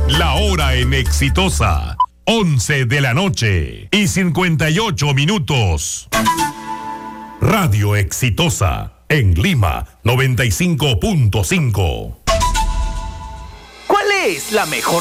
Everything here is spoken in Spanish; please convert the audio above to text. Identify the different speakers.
Speaker 1: La hora en Exitosa, 11 de la noche y 58 minutos. Radio Exitosa, en Lima, 95.5.
Speaker 2: ¿Cuál es la mejor